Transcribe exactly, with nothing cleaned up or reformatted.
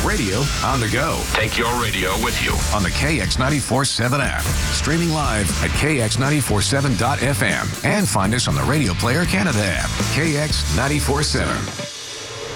Radio on the go. Take your radio with you on the K X ninety-four point seven app. Streaming live at K X nine four seven dot F M. And find us on the Radio Player Canada app. K X ninety-four point seven.